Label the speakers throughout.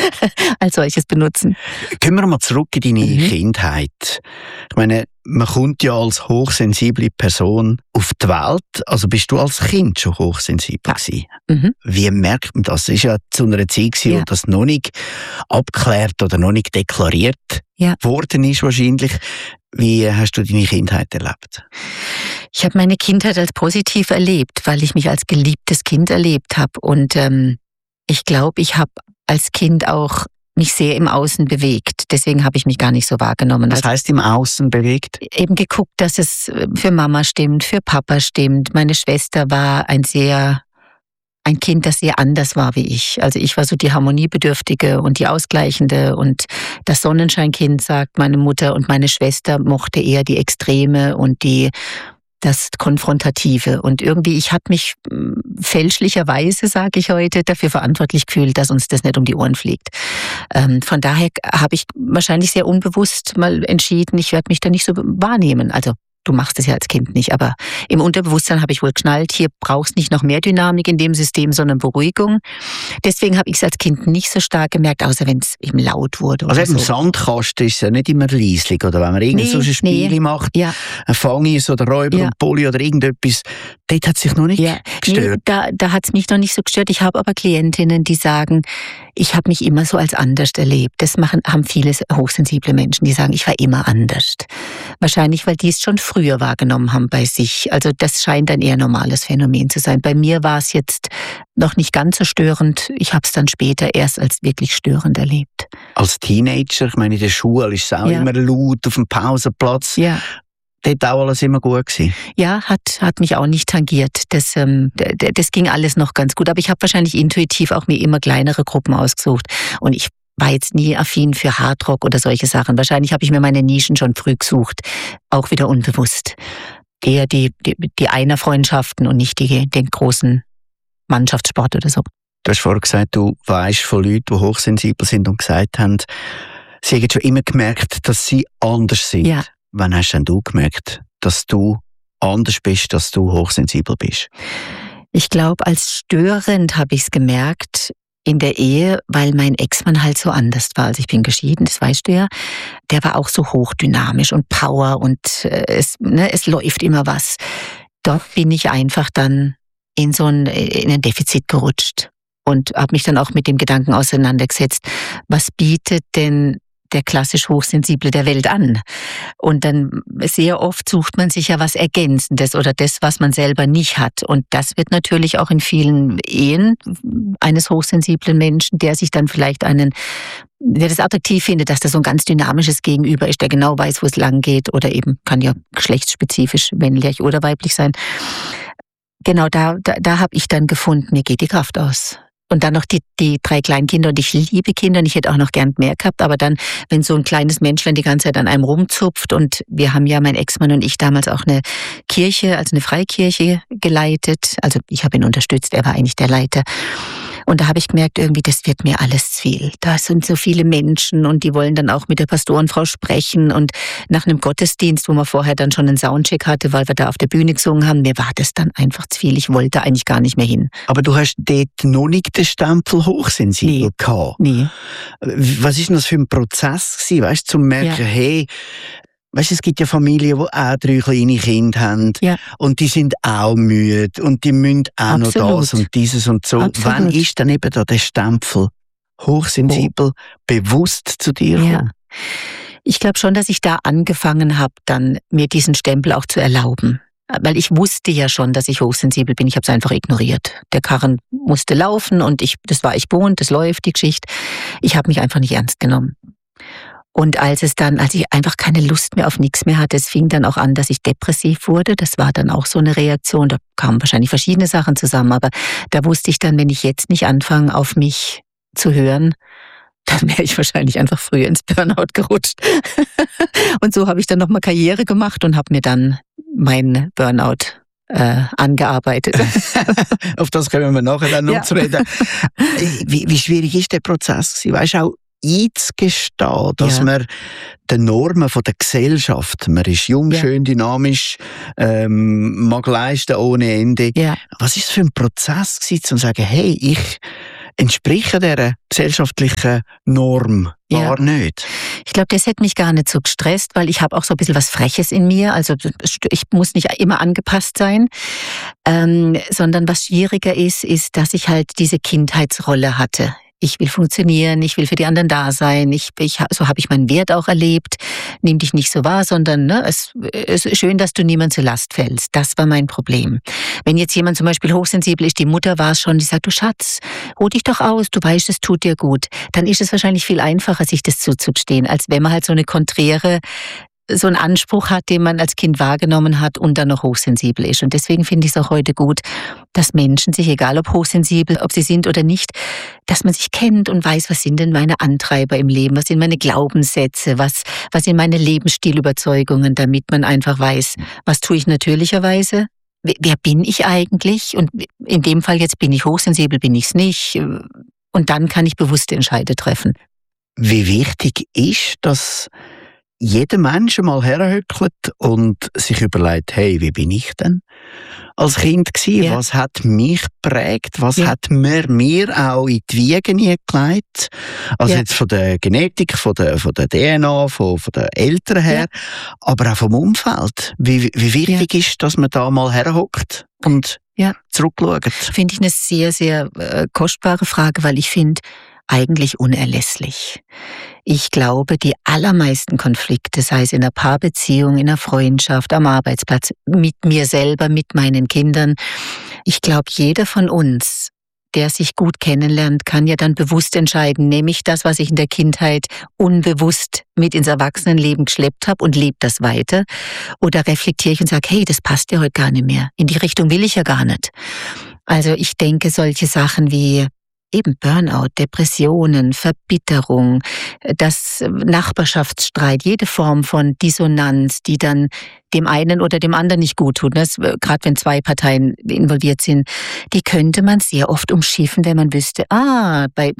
Speaker 1: als solches benutzen.
Speaker 2: Gehen wir mal zurück in deine Kindheit. Ich meine, man kommt ja als hochsensible Person auf die Welt. Also bist du als Kind schon hochsensibel gewesen? Wie merkt man das? Es war ja zu einer Zeit, wo das noch nicht abgeklärt oder noch nicht deklariert worden ist wahrscheinlich. Wie hast du deine Kindheit erlebt?
Speaker 1: Ich habe meine Kindheit als positiv erlebt, weil ich mich als geliebtes Kind erlebt habe. Und ich glaube, ich habe als Kind auch mich sehr im Außen bewegt. Deswegen habe ich mich gar nicht so wahrgenommen.
Speaker 2: Was heißt im Außen bewegt?
Speaker 1: Eben geguckt, dass es für Mama stimmt, für Papa stimmt. Meine Schwester war ein Kind, das sehr anders war wie ich. Also ich war so die Harmoniebedürftige und die Ausgleichende und das Sonnenscheinkind, sagt meine Mutter, und meine Schwester mochte eher die Extreme und das Konfrontative. Und irgendwie, ich habe mich fälschlicherweise, sage ich heute, dafür verantwortlich gefühlt, dass uns das nicht um die Ohren fliegt. Von daher habe ich wahrscheinlich sehr unbewusst mal entschieden, ich werde mich da nicht so wahrnehmen. Also du machst es ja als Kind nicht, aber im Unterbewusstsein habe ich wohl geschnallt, hier brauchst nicht noch mehr Dynamik in dem System, sondern Beruhigung. Deswegen habe ich es als Kind nicht so stark gemerkt, außer wenn es eben laut wurde.
Speaker 2: Also eben
Speaker 1: so.
Speaker 2: Sandkasten ist ja nicht immer leislich, oder wenn man so ein Spiel macht, ein Fangis oder Räuber und Pulli oder irgendetwas, dort hat es sich noch nicht gestört.
Speaker 1: Nee, da hat es mich noch nicht so gestört. Ich habe aber Klientinnen, die sagen, ich habe mich immer so als anders erlebt. Das haben viele hochsensible Menschen, die sagen, ich war immer anders. Wahrscheinlich, weil die es schon früher wahrgenommen haben bei sich. Also das scheint ein eher normales Phänomen zu sein. Bei mir war es jetzt noch nicht ganz so störend. Ich habe es dann später erst als wirklich störend erlebt.
Speaker 2: Als Teenager, ich meine, in der Schule ist es auch immer laut, auf dem Pausenplatz.
Speaker 1: Ja.
Speaker 2: Dort auch alles immer gut gewesen?
Speaker 1: Ja, hat mich auch nicht tangiert. Das ging alles noch ganz gut. Aber ich habe wahrscheinlich intuitiv auch mir immer kleinere Gruppen ausgesucht. Und ich war jetzt nie affin für Hardrock oder solche Sachen. Wahrscheinlich habe ich mir meine Nischen schon früh gesucht. Auch wieder unbewusst. Eher die Einerfreundschaften und nicht den großen Mannschaftssport oder so.
Speaker 2: Du hast vorhin gesagt, du weisst von Leuten, die hochsensibel sind und gesagt haben, sie haben schon immer gemerkt, dass sie anders sind.
Speaker 1: Ja.
Speaker 2: Wann hast denn du gemerkt, dass du anders bist, dass du hochsensibel bist?
Speaker 1: Ich glaube, als störend habe ich es gemerkt in der Ehe, weil mein Ex-Mann halt so anders war. Also ich bin geschieden, das weißt du ja. Der war auch so hochdynamisch und Power und es läuft immer was. Dort bin ich einfach dann in ein Defizit gerutscht und habe mich dann auch mit dem Gedanken auseinandergesetzt, was bietet denn der klassisch Hochsensible der Welt an? Und dann sehr oft sucht man sich ja was Ergänzendes oder das, was man selber nicht hat. Und das wird natürlich auch in vielen Ehen eines hochsensiblen Menschen, der sich dann vielleicht der das attraktiv findet, dass das so ein ganz dynamisches Gegenüber ist, der genau weiß, wo es lang geht, oder eben kann ja geschlechtsspezifisch männlich oder weiblich sein. Genau, da habe ich dann gefunden, mir geht die Kraft aus. Und dann noch die 3 Kleinkinder, und ich liebe Kinder und ich hätte auch noch gern mehr gehabt, aber dann, wenn so ein kleines Menschlein die ganze Zeit an einem rumzupft, und wir haben ja, mein Ex-Mann und ich, damals auch eine Kirche, also eine Freikirche geleitet, also ich habe ihn unterstützt, er war eigentlich der Leiter. Und da habe ich gemerkt, irgendwie, das wird mir alles zu viel. Da sind so viele Menschen und die wollen dann auch mit der Pastorenfrau sprechen. Und nach einem Gottesdienst, wo man vorher dann schon einen Soundcheck hatte, weil wir da auf der Bühne gesungen haben, mir war das dann einfach zu viel. Ich wollte eigentlich gar nicht mehr hin.
Speaker 2: Aber du hast dort noch nicht den Stempel hochsensibel gehabt.
Speaker 1: Nee.
Speaker 2: Was ist denn das für ein Prozess gewesen, weißt du, zum merken, hey, weißt du, es gibt ja Familien, die auch 3 kleine Kinder haben und die sind auch müde und die müssen auch noch das und dieses und so.
Speaker 1: Absolut.
Speaker 2: Wann ist dann eben da der Stempel hochsensibel bewusst zu dir gekommen?
Speaker 1: Ja. Ich glaube schon, dass ich da angefangen habe, dann mir diesen Stempel auch zu erlauben. Weil ich wusste ja schon, dass ich hochsensibel bin. Ich habe es einfach ignoriert. Der Karren musste laufen und das war ich gewohnt, das läuft, die Geschichte. Ich habe mich einfach nicht ernst genommen. Und als ich einfach keine Lust mehr auf nichts mehr hatte, es fing dann auch an, dass ich depressiv wurde. Das war dann auch so eine Reaktion. Da kamen wahrscheinlich verschiedene Sachen zusammen. Aber da wusste ich dann, wenn ich jetzt nicht anfange, auf mich zu hören, dann wäre ich wahrscheinlich einfach früher ins Burnout gerutscht. Und so habe ich dann nochmal Karriere gemacht und habe mir dann meinen Burnout angearbeitet.
Speaker 2: Auf das können wir nachher dann noch zu reden. Wie schwierig ist der Prozess gewesen? Weißt du, auch einzugestehen, dass man den Normen von der Gesellschaft, man ist jung, schön, dynamisch, mag leisten ohne Ende.
Speaker 1: Ja.
Speaker 2: Was ist es für ein Prozess gewesen, zu sagen, hey, entsprechen dieser gesellschaftlichen Norm gar nicht.
Speaker 1: Ich glaube, das hätte mich gar nicht so gestresst, weil ich habe auch so ein bisschen was Freches in mir. Also ich muss nicht immer angepasst sein, sondern was schwieriger ist, dass ich halt diese Kindheitsrolle hatte. Ich will funktionieren, ich will für die anderen da sein. So habe ich meinen Wert auch erlebt. Nimm dich nicht so wahr, sondern es ist schön, dass du niemand zur Last fällst. Das war mein Problem. Wenn jetzt jemand zum Beispiel hochsensibel ist, die Mutter war es schon, die sagt, du Schatz, ruh dich doch aus, du weißt, es tut dir gut. Dann ist es wahrscheinlich viel einfacher, sich das zuzugestehen, als wenn man halt so so einen Anspruch hat, den man als Kind wahrgenommen hat und dann noch hochsensibel ist. Und deswegen finde ich es auch heute gut, dass Menschen sich, egal ob hochsensibel, ob sie sind oder nicht, dass man sich kennt und weiß, was sind denn meine Antreiber im Leben, was sind meine Glaubenssätze, was sind meine Lebensstilüberzeugungen, damit man einfach weiß, was tue ich natürlicherweise, wer bin ich eigentlich, und in dem Fall jetzt bin ich hochsensibel, bin ich es nicht, und dann kann ich bewusste Entscheidungen treffen.
Speaker 2: Wie wichtig ist, dass jeder Mensch mal herhöckelt und sich überlegt, hey, wie bin ich denn als Kind gewesen? Ja. Was hat mich geprägt? Was hat mir auch in die Wiege gelegt? Also jetzt von der Genetik, von der DNA, von den Eltern her, aber auch vom Umfeld. Wie wichtig ist, dass man da mal herhockt und zurückschaut?
Speaker 1: Finde ich eine sehr, sehr kostbare Frage, weil ich finde, eigentlich unerlässlich. Ich glaube, die allermeisten Konflikte, sei es in einer Paarbeziehung, in einer Freundschaft, am Arbeitsplatz, mit mir selber, mit meinen Kindern, ich glaube, jeder von uns, der sich gut kennenlernt, kann ja dann bewusst entscheiden, nehme ich das, was ich in der Kindheit unbewusst mit ins Erwachsenenleben geschleppt habe und lebe das weiter, oder reflektiere ich und sage, hey, das passt ja heute gar nicht mehr, in die Richtung will ich ja gar nicht. Also ich denke, solche Sachen wie eben Burnout, Depressionen, Verbitterung, das Nachbarschaftsstreit, jede Form von Dissonanz, die dann dem einen oder dem anderen nicht gut tut, gerade wenn zwei Parteien involviert sind, die könnte man sehr oft umschiffen, wenn man wüsste, bei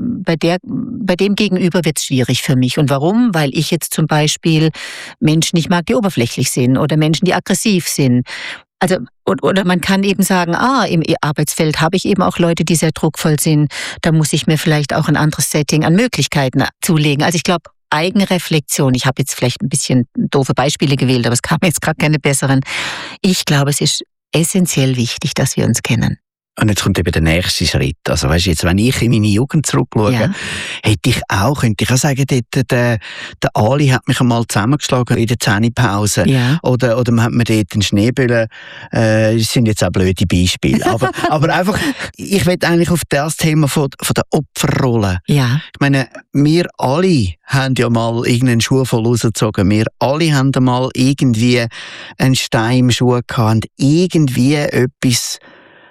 Speaker 1: dem Gegenüber wird es schwierig für mich. Und warum? Weil ich jetzt zum Beispiel Menschen nicht mag, die oberflächlich sind, oder Menschen, die aggressiv sind. Also, oder man kann eben sagen, im Arbeitsfeld habe ich eben auch Leute, die sehr druckvoll sind. Da muss ich mir vielleicht auch ein anderes Setting an Möglichkeiten zulegen. Also ich glaube, Eigenreflexion, ich habe jetzt vielleicht ein bisschen doofe Beispiele gewählt, aber es kamen jetzt gerade keine besseren. Ich glaube, es ist essentiell wichtig, dass wir uns kennen.
Speaker 2: Und jetzt kommt eben der nächste Schritt. Also weißt du, jetzt, wenn ich in meine Jugend zurückschaue, könnte ich auch sagen, der Ali hat mich einmal zusammengeschlagen in der Zähnepause. Ja. Oder man hat mir dort einen Schneeböllen, das sind jetzt auch blöde Beispiele. aber einfach, ich will eigentlich auf das Thema von der Opferrolle. Ja. Ich meine, wir alle haben ja mal irgendeinen Schuh voll rausgezogen. Wir alle haben mal irgendwie einen Stein im Schuh gehabt und irgendwie etwas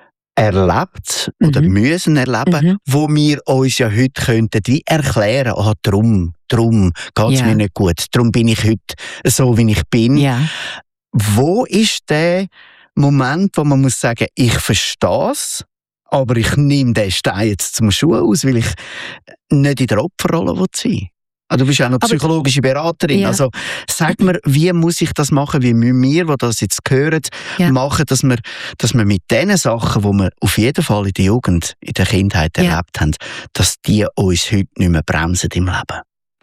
Speaker 2: erlebt oder müssen erleben, wo wir uns ja heute könnten wie erklären, drum geht's mir nicht gut, drum bin ich heute so, wie ich bin. Ja. Wo ist der Moment, wo man muss sagen, ich verstehe es, aber ich nehme den Stein jetzt zum Schuh aus, weil ich nicht in der Opferrolle sein will? Du bist auch noch psychologische Beraterin. Ja. Also sag mir, wie muss ich das machen, wie müssen wir, die das jetzt hören, machen, dass wir mit den Sachen, die wir auf jeden Fall in der Jugend, in der Kindheit erlebt haben, dass die uns heute nicht mehr bremsen im Leben?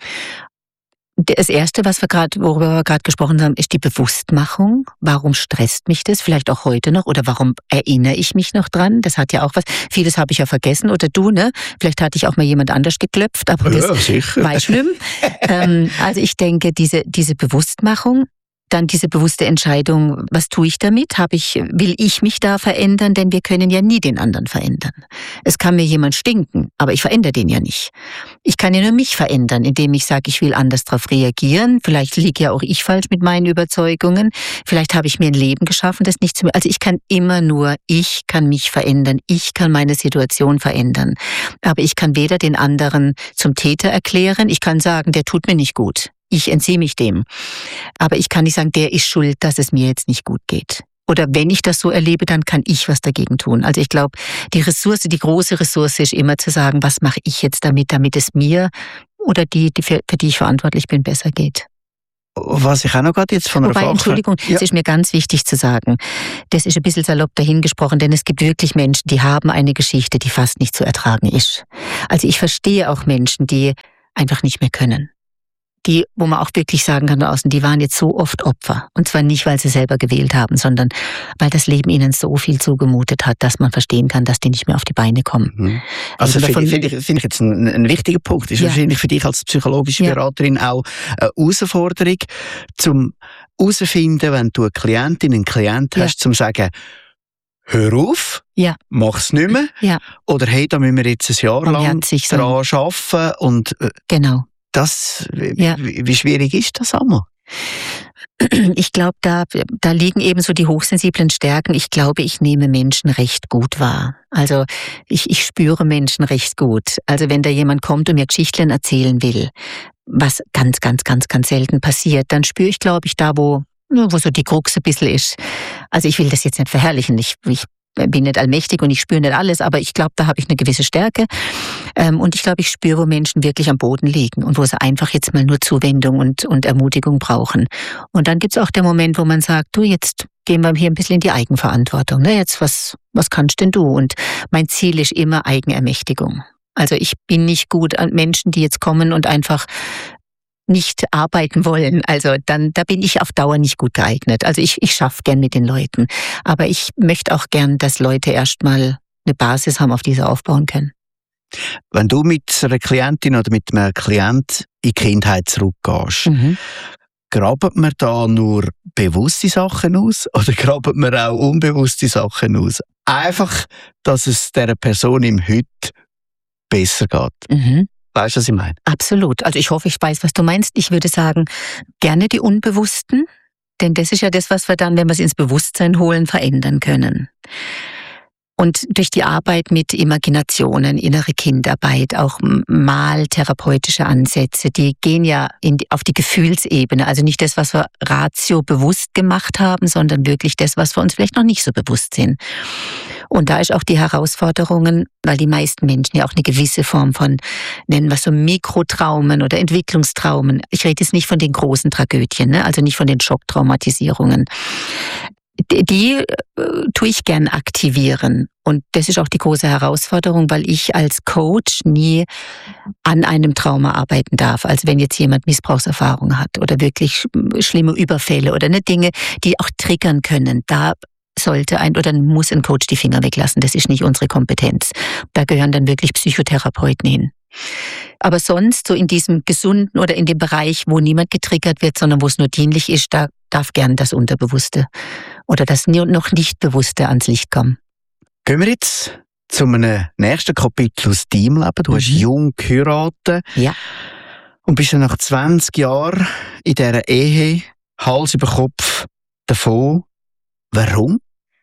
Speaker 1: Das Erste, worüber wir gerade gesprochen haben, ist die Bewusstmachung. Warum stresst mich das? Vielleicht auch heute noch. Oder warum erinnere ich mich noch dran? Das hat ja auch was. Vieles habe ich ja vergessen. Oder du, ne? Vielleicht hatte ich auch mal jemand anders geklopft. Aber das war schlimm. Also ich denke, diese Bewusstmachung, dann diese bewusste Entscheidung, was tue ich damit? Will ich mich da verändern? Denn wir können ja nie den anderen verändern. Es kann mir jemand stinken, aber ich verändere den ja nicht. Ich kann ja nur mich verändern, indem ich sage, ich will anders darauf reagieren. Vielleicht liege ja auch ich falsch mit meinen Überzeugungen. Vielleicht habe ich mir ein Leben geschaffen, das nicht zu mir. Also ich kann mich verändern. Ich kann meine Situation verändern. Aber ich kann weder den anderen zum Täter erklären. Ich kann sagen, der tut mir nicht gut. Ich entziehe mich dem. Aber ich kann nicht sagen, der ist schuld, dass es mir jetzt nicht gut geht. Oder wenn ich das so erlebe, dann kann ich was dagegen tun. Also ich glaube, die große Ressource ist immer zu sagen, was mache ich jetzt damit es mir oder für die ich verantwortlich bin, besser geht.
Speaker 2: Was ich auch noch gerade jetzt von einer
Speaker 1: Entschuldigung, es ist mir ganz wichtig zu sagen, das ist ein bisschen salopp dahingesprochen, denn es gibt wirklich Menschen, die haben eine Geschichte, die fast nicht zu ertragen ist. Also ich verstehe auch Menschen, die einfach nicht mehr können. Die, wo man auch wirklich sagen kann, draußen, die waren jetzt so oft Opfer. Und zwar nicht, weil sie selber gewählt haben, sondern weil das Leben ihnen so viel zugemutet hat, dass man verstehen kann, dass die nicht mehr auf die Beine kommen.
Speaker 2: Mhm. Also finde ich jetzt ein wichtiger Punkt. Ist wahrscheinlich für dich als psychologische Beraterin auch eine Herausforderung, zum herauszufinden, wenn du eine Klientin, einen Klient hast, zum sagen, hör auf, mach's nicht mehr. Oder hey, da müssen wir jetzt ein Jahr lang dran arbeiten. Und,
Speaker 1: genau.
Speaker 2: Wie schwierig ist das einmal?
Speaker 1: Ich glaube, da liegen eben so die hochsensiblen Stärken. Ich glaube, ich nehme Menschen recht gut wahr. Also ich spüre Menschen recht gut. Also wenn da jemand kommt und mir Geschichten erzählen will, was ganz, ganz, ganz, ganz selten passiert, dann spüre ich, glaube ich, da, wo so die Krux ein bisschen ist. Also ich will das jetzt nicht verherrlichen. Ich bin nicht allmächtig und ich spüre nicht alles, aber ich glaube, da habe ich eine gewisse Stärke. Und ich glaube, ich spüre, wo Menschen wirklich am Boden liegen und wo sie einfach jetzt mal nur Zuwendung und Ermutigung brauchen. Und dann gibt's auch den Moment, wo man sagt, du, jetzt gehen wir hier ein bisschen in die Eigenverantwortung. Ne? Jetzt, was kannst denn du? Und mein Ziel ist immer Eigenermächtigung. Also ich bin nicht gut an Menschen, die jetzt kommen und einfach nicht arbeiten wollen. Also da bin ich auf Dauer nicht gut geeignet. Also ich schaffe gern mit den Leuten. Aber ich möchte auch gern, dass Leute erstmal eine Basis haben, auf die sie aufbauen können.
Speaker 2: Wenn du mit einer Klientin oder mit einem Klient in die Kindheit zurückgehst, graben wir da nur bewusste Sachen aus oder graben wir auch unbewusste Sachen aus? Einfach, dass es dieser Person im Heute besser geht. Weißt du, was ich meine?
Speaker 1: Absolut. Also ich hoffe, ich weiß, was du meinst. Ich würde sagen, gerne die Unbewussten, denn das ist ja das, was wir dann, wenn wir es ins Bewusstsein holen, verändern können. Und durch die Arbeit mit Imaginationen, innere Kindarbeit, auch maltherapeutische Ansätze, die gehen ja auf die Gefühlsebene. Also nicht das, was wir ratio bewusst gemacht haben, sondern wirklich das, was wir uns vielleicht noch nicht so bewusst sind. Und da ist auch die Herausforderungen, weil die meisten Menschen ja auch eine gewisse Form von, nennen wir es so Mikrotraumen oder Entwicklungstraumen. Ich rede jetzt nicht von den großen Tragödien, ne? Also nicht von den Schocktraumatisierungen. Die tue ich gern aktivieren. Und das ist auch die große Herausforderung, weil ich als Coach nie an einem Trauma arbeiten darf. Also wenn jetzt jemand Missbrauchserfahrung hat oder wirklich schlimme Überfälle oder ne Dinge, die auch triggern können, da sollte muss ein Coach die Finger weglassen. Das ist nicht unsere Kompetenz. Da gehören dann wirklich Psychotherapeuten hin. Aber sonst so in diesem gesunden oder in dem Bereich, wo niemand getriggert wird, sondern wo es nur dienlich ist, da darf gern das Unterbewusste oder das noch nicht Bewusste ans Licht kommen.
Speaker 2: Gehen wir jetzt zu einem nächsten Kapitel aus deinem Leben. Du hast jung geheiratet und bist dann nach 20 Jahren in dieser Ehe Hals über Kopf davon. Warum?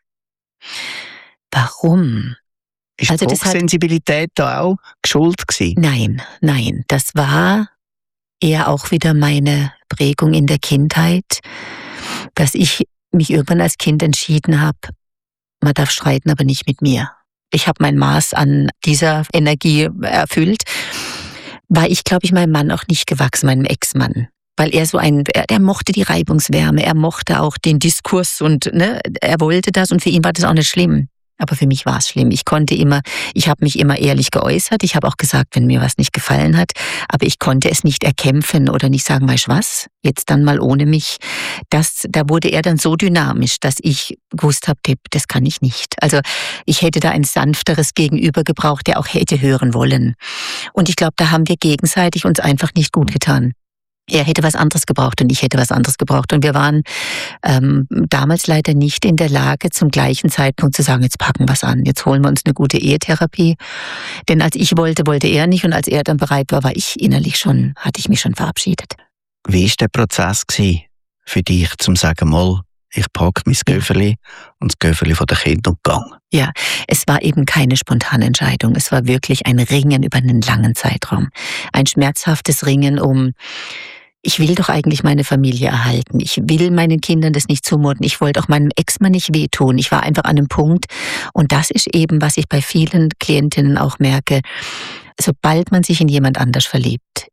Speaker 1: Warum?
Speaker 2: Ist die Hochsensibilität da auch schuld gewesen?
Speaker 1: Nein. Das war eher auch wieder meine Prägung in der Kindheit, dass ich mich irgendwann als Kind entschieden habe, man darf streiten, aber nicht mit mir. Ich habe mein Maß an dieser Energie erfüllt, war ich, glaube ich, meinem Mann auch nicht gewachsen, meinem Ex-Mann. Weil er er mochte die Reibungswärme, er mochte auch den Diskurs und er wollte das und für ihn war das auch nicht schlimm. Aber für mich war es schlimm. Ich habe mich immer ehrlich geäußert. Ich habe auch gesagt, wenn mir was nicht gefallen hat. Aber ich konnte es nicht erkämpfen oder nicht sagen, weißt du was, jetzt dann mal ohne mich. Da wurde er dann so dynamisch, dass ich gewusst habe, das kann ich nicht. Also ich hätte da ein sanfteres Gegenüber gebraucht, der auch hätte hören wollen. Und ich glaube, da haben wir gegenseitig uns einfach nicht gut getan. Er hätte was anderes gebraucht und ich hätte was anderes gebraucht. Und wir waren damals leider nicht in der Lage, zum gleichen Zeitpunkt zu sagen, jetzt packen wir es an, jetzt holen wir uns eine gute Ehetherapie. Denn als ich wollte er nicht. Und als er dann bereit war, hatte ich mich schon verabschiedet.
Speaker 2: Wie war der Prozess für dich, zum sagen, mal, ich packe mein Göferli und das Göferli von den Kindern und gang?
Speaker 1: Ja, es war eben keine spontane Entscheidung. Es war wirklich ein Ringen über einen langen Zeitraum. Ein schmerzhaftes Ringen ich will doch eigentlich meine Familie erhalten. Ich will meinen Kindern das nicht zumuten. Ich wollte auch meinem Ex-Mann nicht wehtun. Ich war einfach an einem Punkt. Und das ist eben, was ich bei vielen Klientinnen auch merke. Sobald man sich in jemand anders verliebt,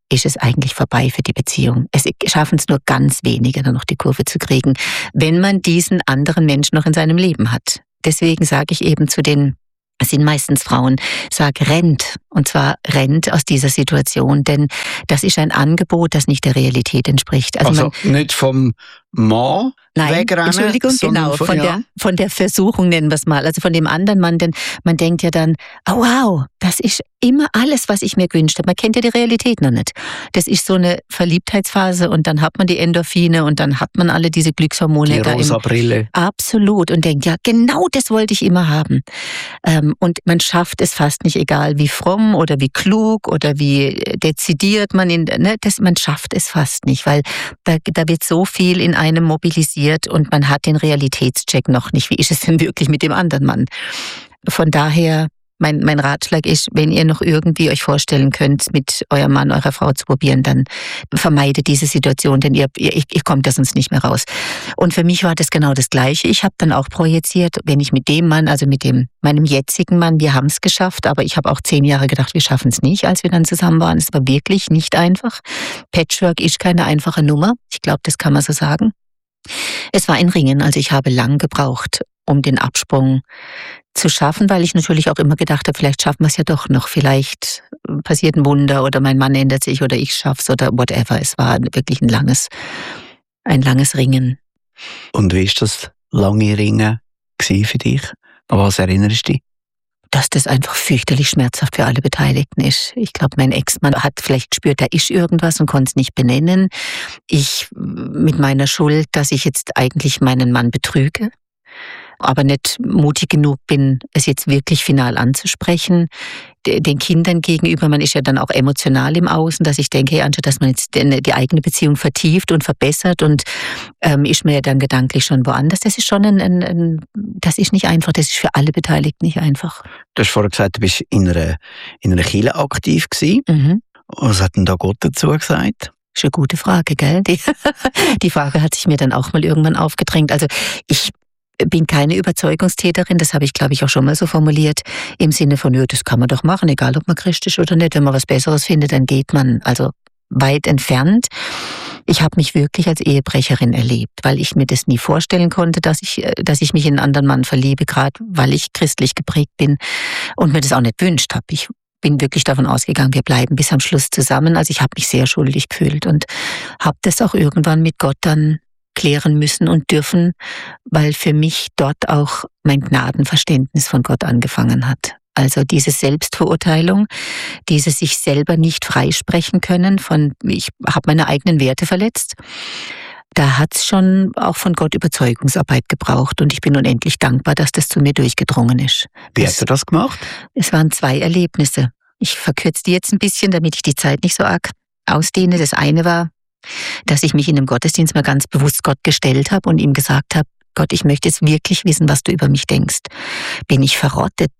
Speaker 1: ist es eigentlich vorbei für die Beziehung. Es schaffen es nur ganz wenige, dann noch die Kurve zu kriegen, wenn man diesen anderen Menschen noch in seinem Leben hat. Deswegen sage ich eben zu den, es sind meistens Frauen, sag rennt. Und zwar rennt aus dieser Situation, denn das ist ein Angebot, das nicht der Realität entspricht.
Speaker 2: Also nicht vom Mann wegrennen?
Speaker 1: Entschuldigung, genau, von der Versuchung nennen wir es mal, also von dem anderen Mann, denn man denkt ja dann, oh wow, das ist immer alles, was ich mir gewünscht habe. Man kennt ja die Realität noch nicht. Das ist so eine Verliebtheitsphase und dann hat man die Endorphine und dann hat man alle diese Glückshormone.
Speaker 2: Die rosa Brille.
Speaker 1: Absolut. Und denkt, ja, genau das wollte ich immer haben. Und man schafft es fast nicht, egal wie fromm oder wie klug oder wie dezidiert man man schafft es fast nicht, weil da wird so viel in einem mobilisiert und man hat den Realitätscheck noch nicht. Wie ist es denn wirklich mit dem anderen Mann? Von daher, mein Ratschlag ist, wenn ihr noch irgendwie euch vorstellen könnt, mit eurem Mann, eurer Frau zu probieren, dann vermeidet diese Situation, denn ihr kommt da sonst nicht mehr raus. Und für mich war das genau das Gleiche. Ich habe dann auch projiziert, wenn ich mit dem Mann, also mit meinem jetzigen Mann, wir haben es geschafft, aber ich habe auch 10 Jahre gedacht, wir schaffen es nicht, als wir dann zusammen waren. Es war wirklich nicht einfach. Patchwork ist keine einfache Nummer. Ich glaube, das kann man so sagen. Es war ein Ringen, also ich habe lang gebraucht, um den Absprung zu schaffen, weil ich natürlich auch immer gedacht habe, vielleicht schaffen wir es ja doch noch, vielleicht passiert ein Wunder oder mein Mann ändert sich oder ich schaff's oder whatever. Es war wirklich ein langes Ringen.
Speaker 2: Und wie ist das lange Ringen für dich? An was erinnerst du dich?
Speaker 1: Dass das einfach fürchterlich schmerzhaft für alle Beteiligten ist. Ich glaube, mein Ex-Mann hat vielleicht gespürt, da ist irgendwas und konnte es nicht benennen. Ich mit meiner Schuld, dass ich jetzt eigentlich meinen Mann betrüge, aber nicht mutig genug bin, es jetzt wirklich final anzusprechen. Den Kindern gegenüber, man ist ja dann auch emotional im Außen, dass ich denke, anstatt dass man jetzt die eigene Beziehung vertieft und verbessert und ist man ja dann gedanklich schon woanders. Das ist schon das ist nicht einfach, das ist für alle Beteiligten nicht einfach.
Speaker 2: Du hast vorher gesagt, du bist in einer Kirche aktiv gewesen.
Speaker 1: Mhm.
Speaker 2: Was hat denn da Gott dazu gesagt?
Speaker 1: Das ist eine gute Frage, gell? Die Frage hat sich mir dann auch mal irgendwann aufgedrängt. Also ich bin keine Überzeugungstäterin, das habe ich, glaube ich, auch schon mal so formuliert, im Sinne von, ja, das kann man doch machen, egal ob man Christ ist oder nicht. Wenn man was Besseres findet, dann geht man. Also weit entfernt. Ich habe mich wirklich als Ehebrecherin erlebt, weil ich mir das nie vorstellen konnte, dass ich mich in einen anderen Mann verliebe, gerade weil ich christlich geprägt bin und mir das auch nicht gewünscht habe. Ich bin wirklich davon ausgegangen, wir bleiben bis am Schluss zusammen. Also ich habe mich sehr schuldig gefühlt und habe das auch irgendwann mit Gott dann klären müssen und dürfen, weil für mich dort auch mein Gnadenverständnis von Gott angefangen hat. Also diese Selbstverurteilung, dieses sich selber nicht freisprechen können von, ich habe meine eigenen Werte verletzt. Da hat's schon auch von Gott Überzeugungsarbeit gebraucht und ich bin unendlich dankbar, dass das zu mir durchgedrungen ist.
Speaker 2: Wie hast du das gemacht?
Speaker 1: Es waren 2 Erlebnisse. Ich verkürze die jetzt ein bisschen, damit ich die Zeit nicht so arg ausdehne. Das eine war, dass ich mich in einem Gottesdienst mal ganz bewusst Gott gestellt habe und ihm gesagt habe, Gott, ich möchte jetzt wirklich wissen, was du über mich denkst. Bin ich verrottet?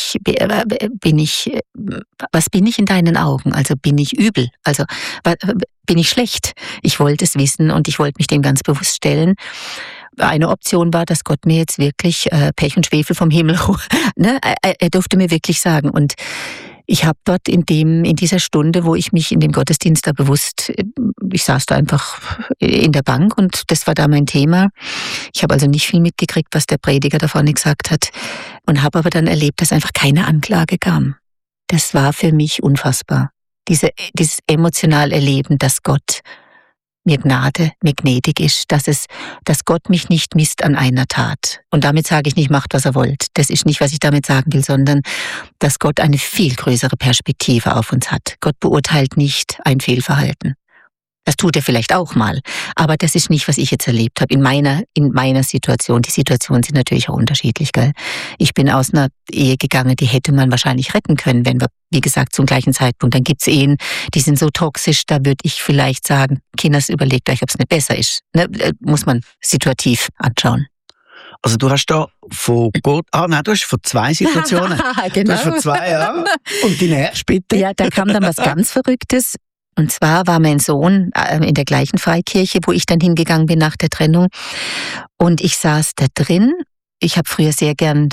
Speaker 1: Was bin ich in deinen Augen? Also bin ich übel? Also bin ich schlecht? Ich wollte es wissen und ich wollte mich dem ganz bewusst stellen. Eine Option war, dass Gott mir jetzt wirklich Pech und Schwefel vom Himmel, ne? Er durfte mir wirklich sagen. Und ich habe dort in dieser Stunde, wo ich mich in dem Gottesdienst da bewusst, ich saß da einfach in der Bank und das war da mein Thema. Ich habe also nicht viel mitgekriegt, was der Prediger da vorne gesagt hat und habe aber dann erlebt, dass einfach keine Anklage kam. Das war für mich unfassbar. Dieses emotional Erleben, dass Gott mir gnädig ist, dass Gott mich nicht misst an einer Tat. Und damit sage ich nicht, macht, was er wollt. Das ist nicht, was ich damit sagen will, sondern, dass Gott eine viel größere Perspektive auf uns hat. Gott beurteilt nicht ein Fehlverhalten. Das tut er vielleicht auch mal. Aber das ist nicht, was ich jetzt erlebt habe in meiner Situation. Die Situationen sind natürlich auch unterschiedlich, gell? Ich bin aus einer Ehe gegangen, die hätte man wahrscheinlich retten können, wenn wir, wie gesagt, zum gleichen Zeitpunkt. Dann gibt's Ehen, die sind so toxisch, da würde ich vielleicht sagen, Kinders, überlegt euch, ob es nicht besser ist. Ne? Muss man situativ anschauen.
Speaker 2: Also du hast da von Gott, du hast von 2 Situationen.
Speaker 1: Genau.
Speaker 2: Du hast von 2, ja. Und die nächste bitte?
Speaker 1: Ja, da kam dann was ganz Verrücktes. Und zwar war mein Sohn in der gleichen Freikirche, wo ich dann hingegangen bin nach der Trennung. Und ich saß da drin. Ich habe früher sehr gern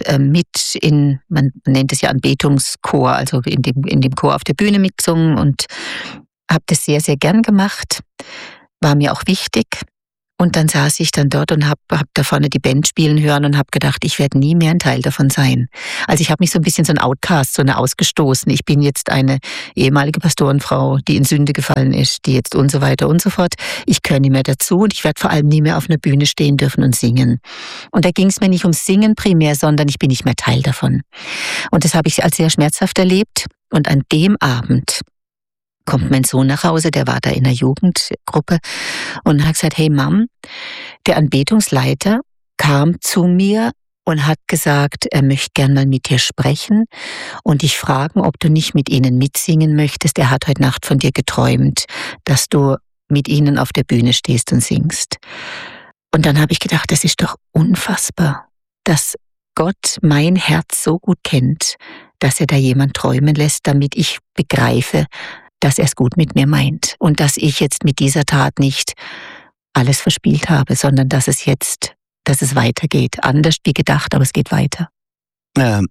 Speaker 1: man nennt es ja Anbetungschor, also in dem Chor auf der Bühne mitgesungen. Und habe das sehr, sehr gern gemacht, war mir auch wichtig. Und dann saß ich dann dort und hab da vorne die Band spielen hören und habe gedacht, ich werde nie mehr ein Teil davon sein. Also ich habe mich so ein bisschen so ein Outcast, so eine ausgestoßen. Ich bin jetzt eine ehemalige Pastorenfrau, die in Sünde gefallen ist, die jetzt und so weiter und so fort. Ich gehöre nie mehr dazu und ich werde vor allem nie mehr auf einer Bühne stehen dürfen und singen. Und da ging es mir nicht ums Singen primär, sondern ich bin nicht mehr Teil davon. Und das habe ich als sehr schmerzhaft erlebt. Und an dem Abend kommt mein Sohn nach Hause, der war da in der Jugendgruppe und hat gesagt, hey Mom, der Anbetungsleiter kam zu mir und hat gesagt, er möchte gern mal mit dir sprechen und dich fragen, ob du nicht mit ihnen mitsingen möchtest. Er hat heute Nacht von dir geträumt, dass du mit ihnen auf der Bühne stehst und singst. Und dann habe ich gedacht, das ist doch unfassbar, dass Gott mein Herz so gut kennt, dass er da jemand träumen lässt, damit ich begreife, dass er es gut mit mir meint und dass ich jetzt mit dieser Tat nicht alles verspielt habe, sondern dass es weitergeht. Anders wie gedacht, aber es geht weiter.
Speaker 2: Der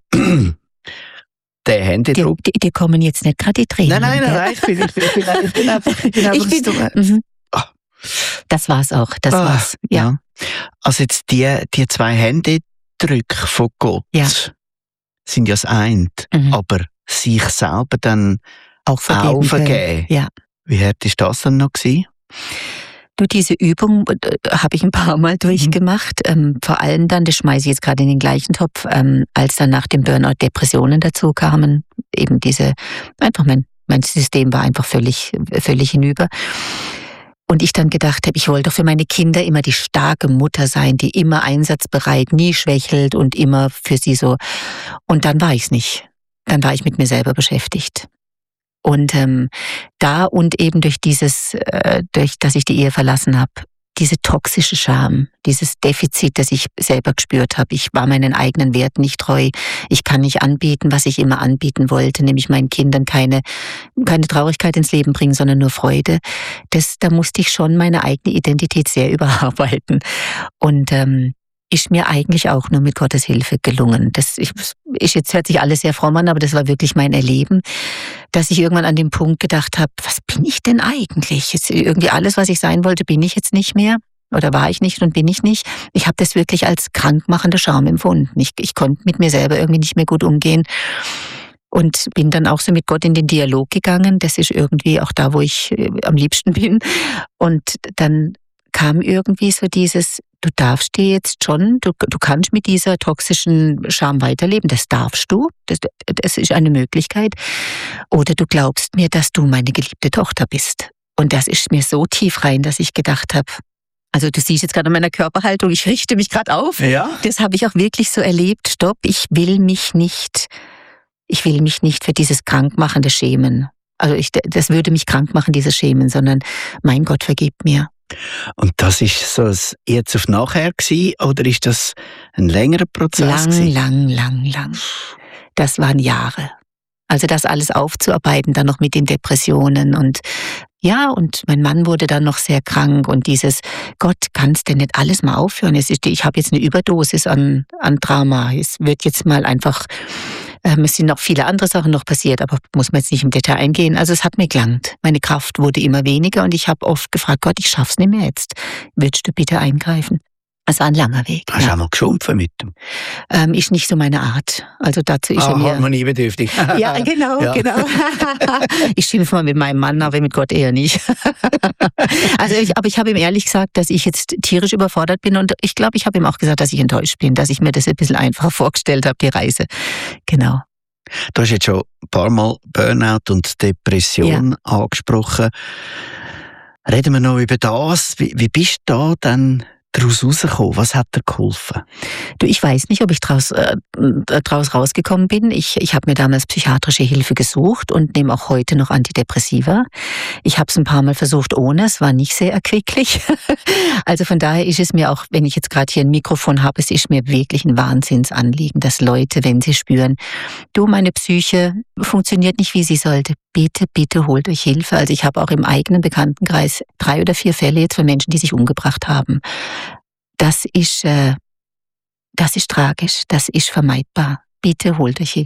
Speaker 2: Händedruck.
Speaker 1: Dir kommen jetzt nicht gerade die Tränen.
Speaker 2: Nein, ich bin einfach
Speaker 1: Das war's auch, das war's. Ja.
Speaker 2: Also jetzt die 2 Händedrücke von Gott sind ja das eine, aber sich selber dann auch vergeben. Ja. Wie hart ist das dann noch gewesen?
Speaker 1: Du, diese Übung habe ich ein paar Mal durchgemacht. Vor allem dann, das schmeiße ich jetzt gerade in den gleichen Topf, als dann nach dem Burnout Depressionen dazu kamen. Eben mein System war einfach völlig hinüber. Und ich dann gedacht habe, ich wollte doch für meine Kinder immer die starke Mutter sein, die immer einsatzbereit, nie schwächelt und immer für sie so. Und dann war ich es nicht. Dann war ich mit mir selber beschäftigt. Und da und eben durch dass ich die Ehe verlassen habe, diese toxische Scham, dieses Defizit, das ich selber gespürt habe. Ich war meinen eigenen Werten nicht treu. Ich kann nicht anbieten, was ich immer anbieten wollte, nämlich meinen Kindern keine Traurigkeit ins Leben bringen, sondern nur Freude. Da musste ich schon meine eigene Identität sehr überarbeiten. Und ist mir eigentlich auch nur mit Gottes Hilfe gelungen. Jetzt hört sich alles sehr fromm an, aber das war wirklich mein Erleben, dass ich irgendwann an dem Punkt gedacht habe, was bin ich denn eigentlich? Jetzt irgendwie alles, was ich sein wollte, bin ich jetzt nicht mehr oder war ich nicht und bin ich nicht. Ich habe das wirklich als krankmachende Scham empfunden. Ich konnte mit mir selber irgendwie nicht mehr gut umgehen und bin dann auch so mit Gott in den Dialog gegangen. Das ist irgendwie auch da, wo ich am liebsten bin. Und dann kam irgendwie so dieses, du darfst dir jetzt schon, du kannst mit dieser toxischen Scham weiterleben, das darfst du, das ist eine Möglichkeit. Oder du glaubst mir, dass du meine geliebte Tochter bist. Und das ist mir so tief rein, dass ich gedacht habe, also du siehst jetzt gerade an meiner Körperhaltung, ich richte mich gerade auf. Ja. Das habe ich auch wirklich so erlebt, stopp, ich will mich nicht für dieses krankmachende schämen. Also das würde mich krank machen, dieses Schämen, sondern mein Gott, vergib mir.
Speaker 2: Und das ist so jetzt auf nachher gewesen, oder ist das ein längerer Prozess?
Speaker 1: Lang. Das waren Jahre. Also das alles aufzuarbeiten, dann noch mit den Depressionen und mein Mann wurde dann noch sehr krank und dieses, Gott, kannst denn nicht alles mal aufhören? Ich habe jetzt eine Überdosis an Drama. Es wird jetzt mal einfach, es sind noch viele andere Sachen noch passiert, aber muss man jetzt nicht im Detail eingehen. Also es hat mir gelangt. Meine Kraft wurde immer weniger und ich habe oft gefragt, Gott, ich schaff's nicht mehr jetzt. Würdest du bitte eingreifen? Es war ein langer Weg.
Speaker 2: Hast du auch mal geschumpfen mit dem?
Speaker 1: Ist nicht so meine Art. Also dazu ist er mir...
Speaker 2: harmoniebedürftig.
Speaker 1: Ja, genau. Ich schimpfe mal mit meinem Mann, aber mit Gott eher nicht. Aber ich habe ihm ehrlich gesagt, dass ich jetzt tierisch überfordert bin und ich glaube, ich habe ihm auch gesagt, dass ich enttäuscht bin, dass ich mir das ein bisschen einfacher vorgestellt habe, die Reise. Genau.
Speaker 2: Du hast jetzt schon ein paar Mal Burnout und Depression angesprochen. Reden wir noch über das. Wie bist du da dann daraus rausgekommen? Was hat dir geholfen?
Speaker 1: Du, ich weiß nicht, ob ich draus rausgekommen bin. Ich habe mir damals psychiatrische Hilfe gesucht und nehme auch heute noch Antidepressiva. Ich habe es ein paar Mal versucht ohne, es war nicht sehr erquicklich. Also von daher ist es mir auch, wenn ich jetzt gerade hier ein Mikrofon habe, es ist mir wirklich ein Wahnsinnsanliegen, dass Leute, wenn sie spüren, du, meine Psyche funktioniert nicht, wie sie sollte, bitte holt euch Hilfe. Also ich habe auch im eigenen Bekanntenkreis 3 oder 4 Fälle jetzt von Menschen, die sich umgebracht haben. Das ist tragisch, das ist vermeidbar. Bitte holt euch Hilfe.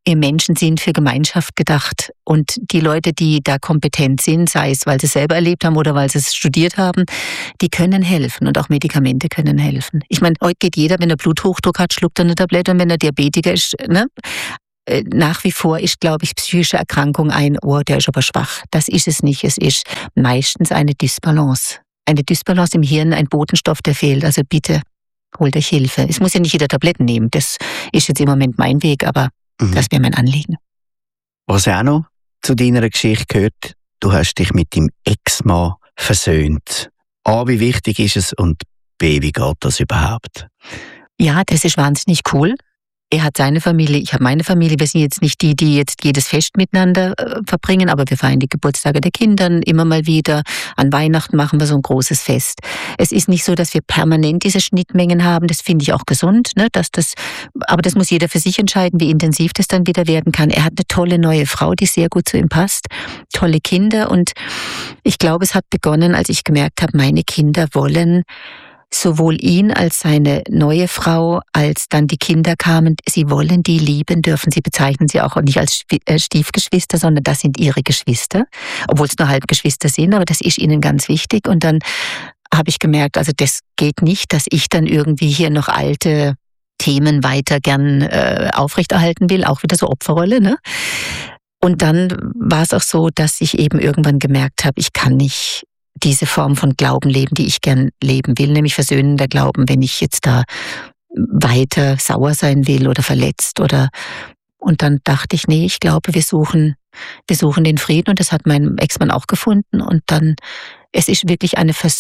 Speaker 1: Wir Menschen sind für Gemeinschaft gedacht. Und die Leute, die da kompetent sind, sei es, weil sie es selber erlebt haben oder weil sie es studiert haben, die können helfen. Und auch Medikamente können helfen. Ich meine, heute geht jeder, wenn er Bluthochdruck hat, schluckt er eine Tablette. Und wenn er Diabetiker ist, ne? Nach wie vor ist, glaube ich, psychische Erkrankung der ist aber schwach. Das ist es nicht. Es ist meistens eine Dysbalance. Eine Dysbalance im Hirn, ein Botenstoff, der fehlt. Also bitte, holt euch Hilfe. Es muss ja nicht jeder Tabletten nehmen. Das ist jetzt im Moment mein Weg, aber das wäre mein Anliegen.
Speaker 2: Was auch noch zu deiner Geschichte gehört, du hast dich mit deinem Ex-Mann versöhnt. A, wie wichtig ist es und B, wie geht das überhaupt?
Speaker 1: Ja, das ist wahnsinnig cool. Er hat seine Familie, ich habe meine Familie. Wir sind jetzt nicht die jetzt jedes Fest miteinander verbringen, aber wir feiern die Geburtstage der Kinder immer mal wieder. An Weihnachten machen wir so ein großes Fest. Es ist nicht so, dass wir permanent diese Schnittmengen haben. Das finde ich auch gesund, ne? Aber das muss jeder für sich entscheiden, wie intensiv das dann wieder werden kann. Er hat eine tolle neue Frau, die sehr gut zu ihm passt. Tolle Kinder. Und ich glaube, es hat begonnen, als ich gemerkt habe, meine Kinder wollen sowohl ihn als seine neue Frau, als dann die Kinder kamen, sie wollen die lieben dürfen. Sie bezeichnen sie auch nicht als Stiefgeschwister, sondern das sind ihre Geschwister, obwohl es nur Halbgeschwister sind, aber das ist ihnen ganz wichtig. Und dann habe ich gemerkt, also das geht nicht, dass ich dann irgendwie hier noch alte Themen weiter gern aufrechterhalten will, auch wieder so Opferrolle, ne? Und dann war es auch so, dass ich eben irgendwann gemerkt habe, ich kann nicht diese Form von Glauben leben, die ich gern leben will, nämlich versöhnender Glauben, wenn ich jetzt da weiter sauer sein will oder verletzt und dann dachte ich, nee, ich glaube, wir suchen den Frieden und das hat mein Ex-Mann auch gefunden und dann, es ist wirklich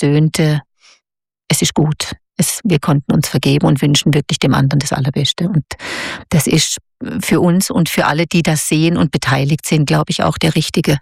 Speaker 1: es ist gut. Wir konnten uns vergeben und wünschen wirklich dem anderen das Allerbeste und das ist für uns und für alle, die das sehen und beteiligt sind, glaube ich, auch der richtige,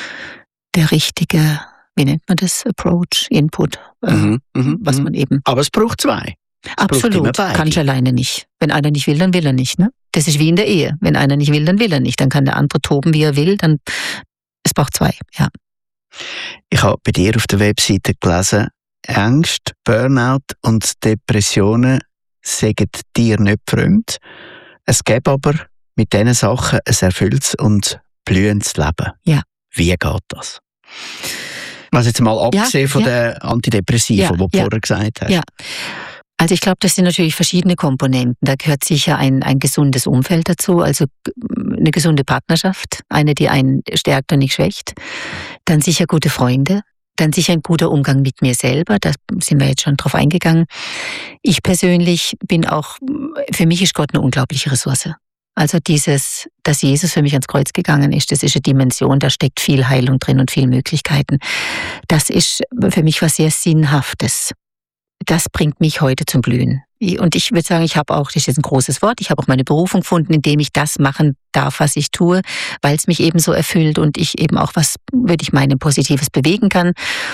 Speaker 1: wie nennt man das? Approach, Input, was man eben...
Speaker 2: Aber es braucht zwei.
Speaker 1: Absolut, kann ich alleine nicht. Wenn einer nicht will, dann will er nicht. Ne? Das ist wie in der Ehe. Wenn einer nicht will, dann will er nicht. Dann kann der andere toben, wie er will. Es braucht zwei, ja.
Speaker 2: Ich habe bei dir auf der Webseite gelesen, Ängste, Burnout und Depressionen sagen dir nicht fremd. Es gibt aber mit diesen Sachen ein erfülltes und blühendes Leben.
Speaker 1: Ja.
Speaker 2: Wie geht das? Also jetzt mal abgesehen von den Antidepressiven, die du vorher gesagt hast.
Speaker 1: Ja. Also ich glaube, das sind natürlich verschiedene Komponenten. Da gehört sicher ein gesundes Umfeld dazu, also eine gesunde Partnerschaft, eine, die einen stärkt und nicht schwächt. Dann sicher gute Freunde. Dann sicher ein guter Umgang mit mir selber, da sind wir jetzt schon drauf eingegangen. Ich persönlich für mich ist Gott eine unglaubliche Ressource. Also dass Jesus für mich ans Kreuz gegangen ist, das ist eine Dimension, da steckt viel Heilung drin und viel Möglichkeiten. Das ist für mich was sehr Sinnhaftes. Das bringt mich heute zum Blühen. Und ich würde sagen, das ist jetzt ein großes Wort, ich habe auch meine Berufung gefunden, indem ich das machen darf, was ich tue, weil es mich eben so erfüllt und ich eben auch Positives bewegen kann.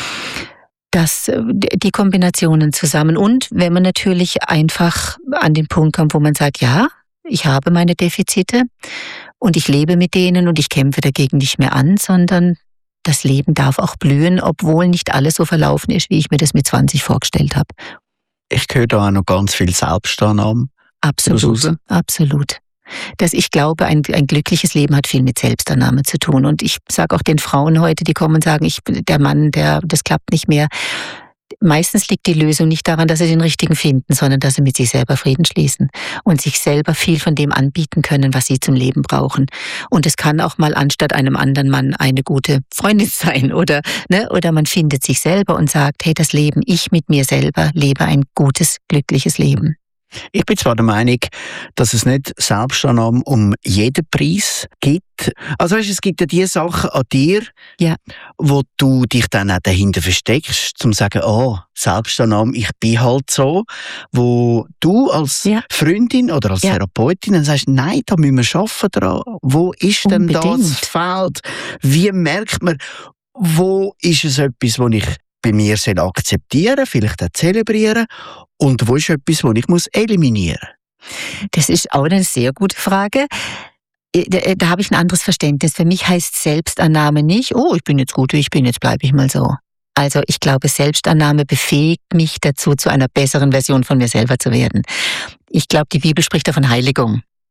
Speaker 1: Die Kombinationen zusammen und wenn man natürlich einfach an den Punkt kommt, wo man sagt, ja, ich habe meine Defizite und ich lebe mit denen und ich kämpfe dagegen nicht mehr an, sondern das Leben darf auch blühen, obwohl nicht alles so verlaufen ist, wie ich mir das mit 20 vorgestellt habe.
Speaker 2: Ich höre da auch noch ganz viel Selbstannahme.
Speaker 1: Absolut, absolut. Ich glaube, ein glückliches Leben hat viel mit Selbstannahme zu tun. Und ich sage auch den Frauen heute, die kommen und sagen, der Mann, das klappt nicht mehr. Meistens liegt die Lösung nicht daran, dass sie den Richtigen finden, sondern dass sie mit sich selber Frieden schließen und sich selber viel von dem anbieten können, was sie zum Leben brauchen. Und es kann auch mal anstatt einem anderen Mann eine gute Freundin sein oder man findet sich selber und sagt, hey, das Leben, ich mit mir selber lebe ein gutes, glückliches Leben.
Speaker 2: Ich bin zwar der Meinung, dass es nicht Selbstannahme um jeden Preis gibt. Also weißt, es gibt ja die Sachen an dir, wo du dich dann auch dahinter versteckst, um zu sagen, Selbstannahme, ich bin halt so, wo du als Freundin oder als Therapeutin dann sagst, nein, da müssen wir arbeiten dran. Wo ist denn das Feld? Wie merkt man, wo ist es etwas, wo ich bei mir akzeptieren, vielleicht auch zelebrieren und wo ist etwas, was ich eliminieren muss?
Speaker 1: Das ist auch eine sehr gute Frage. Da habe ich ein anderes Verständnis. Für mich heißt Selbstannahme nicht, ich bin jetzt gut, wie ich bin, jetzt bleibe ich mal so. Also ich glaube, Selbstannahme befähigt mich dazu, zu einer besseren Version von mir selber zu werden. Ich glaube, die Bibel spricht da von Heiligung.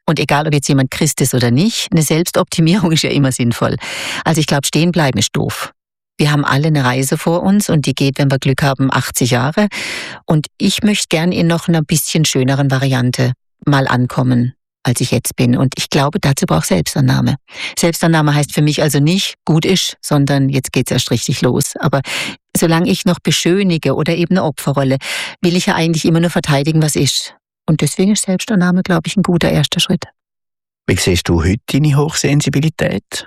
Speaker 1: Und egal, ob jetzt jemand Christ ist oder nicht, eine Selbstoptimierung ist ja immer sinnvoll. Also ich glaube, stehen bleiben ist doof. Wir haben alle eine Reise vor uns und die geht, wenn wir Glück haben, 80 Jahre. Und ich möchte gern in noch einer bisschen schöneren Variante mal ankommen, als ich jetzt bin. Und ich glaube, dazu braucht Selbstannahme. Selbstannahme heißt für mich also nicht gut ist, sondern jetzt geht's erst richtig los. Aber solange ich noch beschönige oder eben eine Opferrolle, will ich ja eigentlich immer nur verteidigen, was ist. Und deswegen ist Selbstannahme, glaube ich, ein guter erster Schritt.
Speaker 2: Wie siehst du heute deine Hochsensibilität?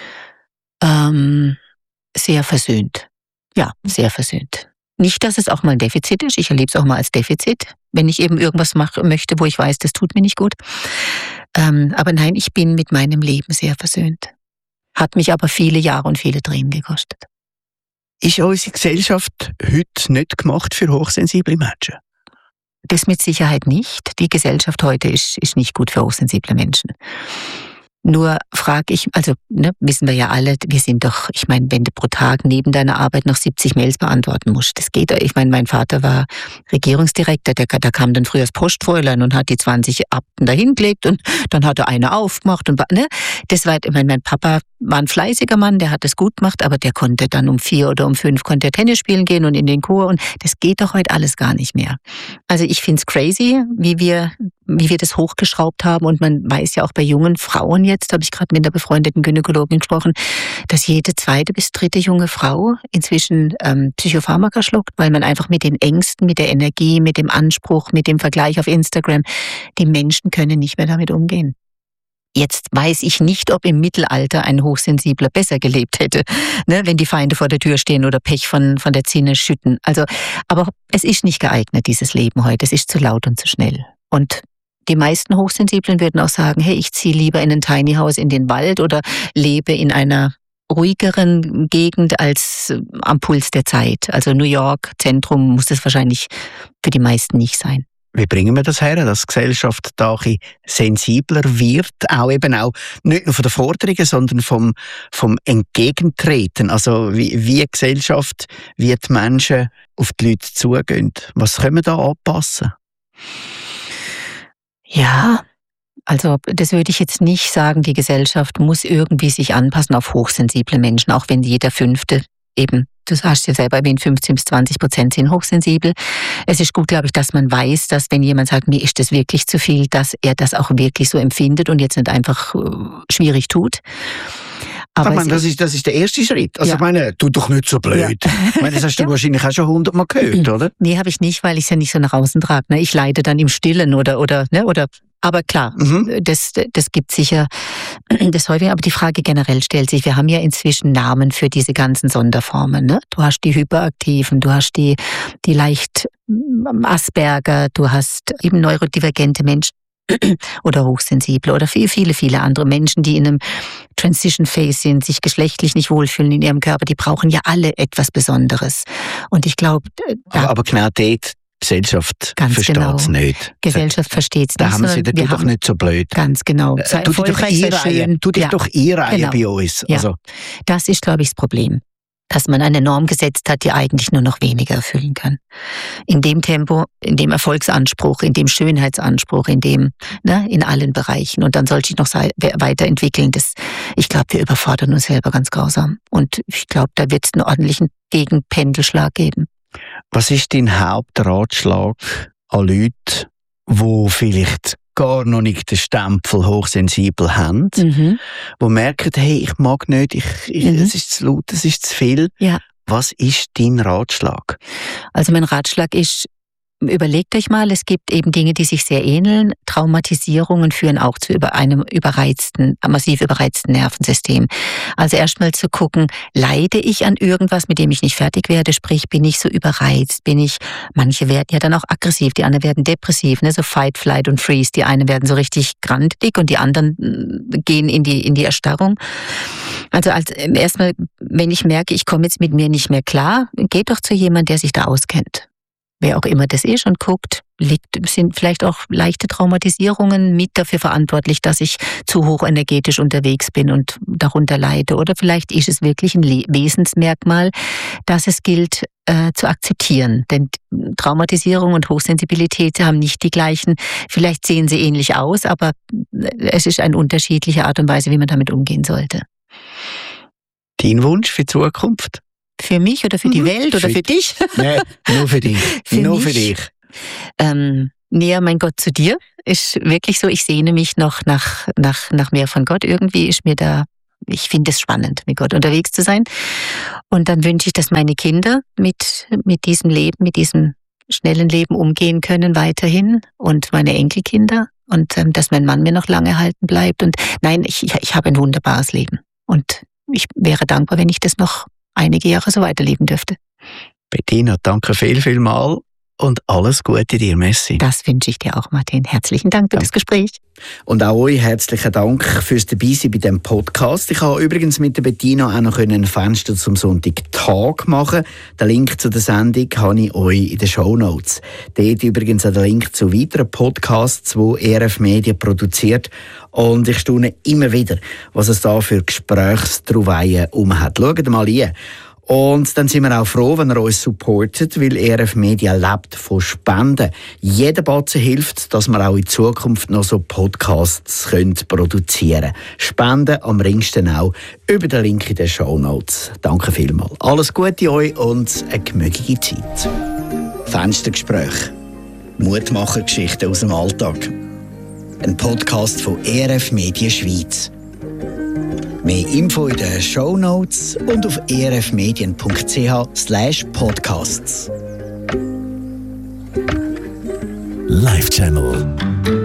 Speaker 1: Sehr versöhnt. Ja, sehr versöhnt. Nicht, dass es auch mal ein Defizit ist. Ich erlebe es auch mal als Defizit, wenn ich eben irgendwas machen möchte, wo ich weiß, das tut mir nicht gut. Aber nein, ich bin mit meinem Leben sehr versöhnt. Hat mich aber viele Jahre und viele Tränen gekostet.
Speaker 2: Ist unsere Gesellschaft heute nicht gemacht für hochsensible Menschen?
Speaker 1: Das mit Sicherheit nicht. Die Gesellschaft heute ist nicht gut für hochsensible Menschen. Nur frage ich, also wissen wir ja alle, wir sind doch, ich meine, wenn du pro Tag neben deiner Arbeit noch 70 Mails beantworten musst, das geht doch. Ich meine, mein Vater war Regierungsdirektor, da kam dann früher das Postfräulein und hat die 20 Akten dahingelegt und dann hat er eine aufgemacht und das war, ich meine, mein Papa war ein fleißiger Mann, der hat es gut gemacht, aber der konnte dann um 4 oder um 5 konnte er Tennis spielen gehen und in den Chor und das geht doch heute alles gar nicht mehr. Also ich find's crazy, wie wir das hochgeschraubt haben und man weiß ja auch bei jungen Frauen jetzt, habe ich gerade mit einer befreundeten Gynäkologin gesprochen, dass jede 2. bis 3. junge Frau inzwischen Psychopharmaka schluckt, weil man einfach mit den Ängsten, mit der Energie, mit dem Anspruch, mit dem Vergleich auf Instagram, die Menschen können nicht mehr damit umgehen. Jetzt weiß ich nicht, ob im Mittelalter ein Hochsensibler besser gelebt hätte, wenn die Feinde vor der Tür stehen oder Pech von der Zinne schütten. Also, aber es ist nicht geeignet, dieses Leben heute. Es ist zu laut und zu schnell. Und die meisten Hochsensiblen würden auch sagen, hey, ich ziehe lieber in ein Tiny House in den Wald oder lebe in einer ruhigeren Gegend als am Puls der Zeit. Also New York, Zentrum, muss das wahrscheinlich für die meisten nicht sein.
Speaker 2: Wie bringen wir das her, dass die Gesellschaft da ein bisschen sensibler wird? Auch nicht nur von den Forderungen, sondern vom Entgegentreten. Also wie die Gesellschaft, wie die Menschen auf die Leute zugehen. Was können wir da anpassen?
Speaker 1: Ja, also das würde ich jetzt nicht sagen, die Gesellschaft muss irgendwie sich anpassen auf hochsensible Menschen, auch wenn jeder 5. eben, du hast ja selber erwähnt, 15-20% sind hochsensibel. Es ist gut, glaube ich, dass man weiß, dass wenn jemand sagt, mir ist das wirklich zu viel, dass er das auch wirklich so empfindet und jetzt nicht einfach schwierig tut. Aber
Speaker 2: ich meine, das ist der erste Schritt. Also ja. Ich meine, tu doch nicht so blöd. Ja. Ich meine, das hast du wahrscheinlich auch schon 100-mal gehört, oder?
Speaker 1: Nee, habe ich nicht, weil ich es ja nicht so nach außen trage. Ne? Ich leide dann im Stillen oder aber klar, das gibt sicher das häufig. Aber die Frage generell stellt sich, wir haben ja inzwischen Namen für diese ganzen Sonderformen. Ne? Du hast die Hyperaktiven, du hast die leicht Asperger, du hast eben neurodivergente Menschen oder hochsensible oder viele andere Menschen, die in einem Transition Phase sind, sich geschlechtlich nicht wohlfühlen in ihrem Körper, die brauchen ja alle etwas Besonderes. Und ich glaube...
Speaker 2: Aber genau dort, Gesellschaft versteht es nicht.
Speaker 1: Gesellschaft versteht es nicht.
Speaker 2: Da haben sie doch nicht so blöd.
Speaker 1: Ganz genau.
Speaker 2: Tu dich doch einreihen bei uns.
Speaker 1: Ja. Also. Das ist, glaube ich, das Problem. Dass man eine Norm gesetzt hat, die eigentlich nur noch weniger erfüllen kann. In dem Tempo, in dem Erfolgsanspruch, in dem Schönheitsanspruch, in allen Bereichen. Und dann sollte ich noch weiterentwickeln. Ich glaube, wir überfordern uns selber ganz grausam. Und ich glaube, da wird es einen ordentlichen Gegenpendelschlag geben.
Speaker 2: Was ist dein Hauptratschlag an Leute, die vielleicht gar noch nicht den Stempel hochsensibel haben, die merken, hey, ich mag nicht, es ist zu laut, es ist zu viel. Ja. Was ist dein Ratschlag?
Speaker 1: Also mein Ratschlag ist, überlegt euch mal, es gibt eben Dinge, die sich sehr ähneln. Traumatisierungen führen auch zu einem massiv überreizten Nervensystem. Also erstmal zu gucken, leide ich an irgendwas, mit dem ich nicht fertig werde? Sprich, bin ich so überreizt? Manche werden ja dann auch aggressiv, die anderen werden depressiv, so Fight, Flight und Freeze. Die einen werden so richtig grantig und die anderen gehen in die Erstarrung. Also erstmal, wenn ich merke, ich komme jetzt mit mir nicht mehr klar, geht doch zu jemandem, der sich da auskennt. Wer auch immer das ist und guckt, sind vielleicht auch leichte Traumatisierungen mit dafür verantwortlich, dass ich zu hochenergetisch unterwegs bin und darunter leide. Oder vielleicht ist es wirklich ein Wesensmerkmal, dass es gilt, zu akzeptieren. Denn Traumatisierung und Hochsensibilität haben nicht die gleichen, vielleicht sehen sie ähnlich aus, aber es ist eine unterschiedliche Art und Weise, wie man damit umgehen sollte.
Speaker 2: Dein Wunsch für die Zukunft?
Speaker 1: Für mich oder für die Welt oder für dich?
Speaker 2: Nein, nur für dich. Für dich.
Speaker 1: Näher, mein Gott, zu dir ist wirklich so. Ich sehne mich noch nach mehr von Gott. Irgendwie ist mir da, ich finde es spannend, mit Gott unterwegs zu sein. Und dann wünsche ich, dass meine Kinder mit diesem Leben, mit diesem schnellen Leben umgehen können weiterhin und meine Enkelkinder und dass mein Mann mir noch lange erhalten bleibt. Und nein, ich habe ein wunderbares Leben. Und ich wäre dankbar, wenn ich das noch einige Jahre so weiterleben dürfte.
Speaker 2: Bettina, danke viel und alles Gute dir, Messi.
Speaker 1: Das wünsche ich dir auch, Martin. Herzlichen Dank für das Gespräch.
Speaker 2: Und auch euch herzlichen Dank fürs Dabeisein bei diesem Podcast. Ich habe übrigens mit der Bettina auch noch ein Fenster zum Sonntagtag machen. Den Link zu der Sendung habe ich euch in den Shownotes. Dort übrigens auch der Link zu weiteren Podcasts, die ERF Media produziert. Und ich staune immer wieder, was es da für Gesprächstrauweien hat. Schaut mal rein. Und dann sind wir auch froh, wenn ihr uns supportet, weil ERF Media lebt von Spenden. Jeder Batzen hilft, dass wir auch in Zukunft noch so Podcasts produzieren können. Spenden am ringsten auch über den Link in den Shownotes. Danke vielmals. Alles Gute euch und eine gemütliche Zeit. Fenstergespräch. Mutmacher-Geschichten aus dem Alltag. Ein Podcast von ERF Media Schweiz. Mehr Info in den Shownotes und auf erfmedien.ch/podcasts.
Speaker 3: Live Channel.